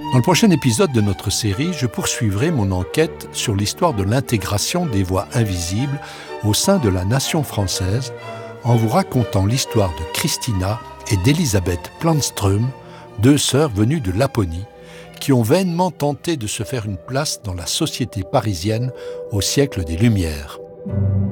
Dans le prochain épisode de notre série, je poursuivrai mon enquête sur l'histoire de l'intégration des voix invisibles au sein de la nation française en vous racontant l'histoire de Christina et d'Elisabeth Planström, deux sœurs venues de Laponie, qui ont vainement tenté de se faire une place dans la société parisienne au siècle des Lumières.